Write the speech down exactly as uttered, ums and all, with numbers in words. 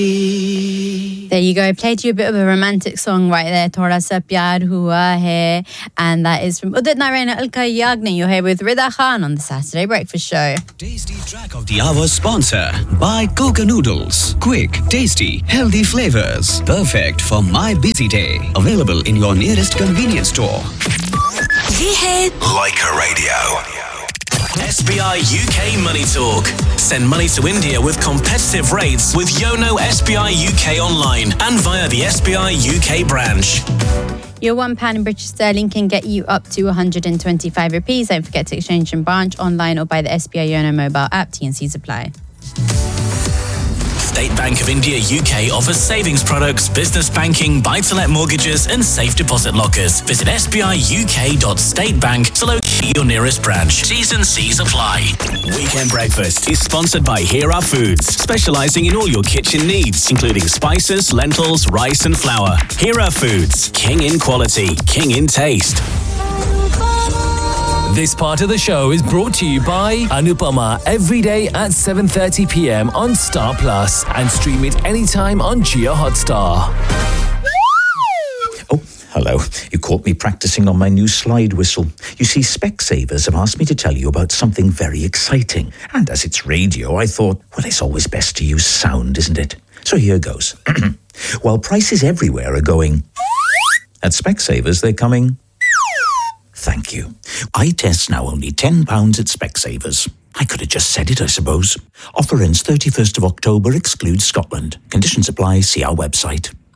There you go. I played you a bit of a romantic song right there. Thoda sa pyar hua hai. And that is from Udit Narayan Alka Yagni. You're here with Rida Khan on the Saturday Breakfast Show. Tasty track of the hour sponsor by Coca Noodles. Quick, tasty, healthy flavors. Perfect for my busy day. Available in your nearest convenience store. Ye hai Leica Radio. S B I U K Money Talk. Send money to India with competitive rates with Yono S B I U K online and via the S B I U K branch. Your one pound in British sterling can get you up to one hundred twenty-five rupees. Don't forget to exchange in branch, online or by the S B I Yono mobile app. T and C's apply. State Bank of India U K offers savings products, business banking, buy-to-let mortgages and safe deposit lockers. Visit s b i u k dot state bank to locate your nearest branch. T's and C's apply. Weekend Breakfast is sponsored by Hera Foods, specializing in all your kitchen needs, including spices, lentils, rice and flour. Hera Foods, king in quality, king in taste. This part of the show is brought to you by Anupama every day at seven thirty p.m. on Star Plus and stream it anytime on Jio Hotstar. Oh, hello. You caught me practicing on my new slide whistle. You see, Specsavers have asked me to tell you about something very exciting. And as it's radio, I thought, well, it's always best to use sound, isn't it? So here goes. While prices everywhere are going, at Specsavers they're coming. Thank you. Eye tests now only ten pounds at Specsavers. I could have just said it, I suppose. Offer ends thirty-first of October, excludes Scotland. Conditions apply, see our website.